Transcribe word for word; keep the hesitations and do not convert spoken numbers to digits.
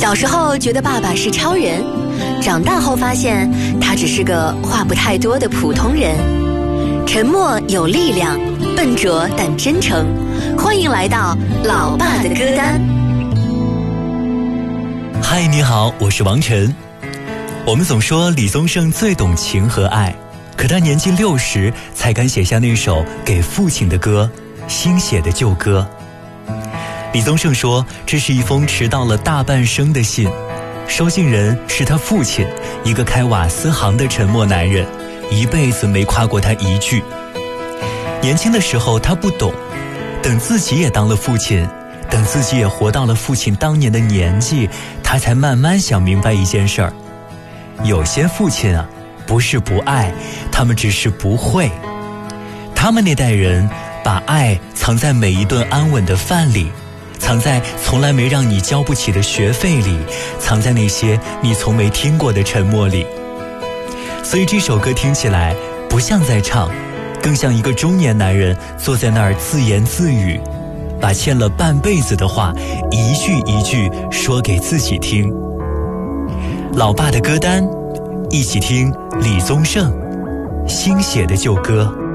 小时候觉得爸爸是超人，长大后发现他只是个话不太多的普通人。沉默有力量，笨拙但真诚。欢迎来到老爸的歌单。 嗨，你好，我是王晨。我们总说李宗盛最懂情和爱，可他年近六十才敢写下那首给父亲的歌，新写的旧歌。李宗盛说，这是一封迟到了大半生的信，收信人是他父亲，一个开瓦斯行的沉默男人，一辈子没夸过他一句。年轻的时候他不懂，等自己也当了父亲，等自己也活到了父亲当年的年纪，他才慢慢想明白一件事儿：有些父亲啊，不是不爱，他们只是不会。他们那代人把爱藏在每一顿安稳的饭里，藏在从来没让你交不起的学费里，藏在那些你从没听过的沉默里。所以这首歌听起来不像在唱，更像一个中年男人坐在那儿自言自语，把欠了半辈子的话一句一句说给自己听。老爸的歌单，一起听李宗盛新写的旧歌。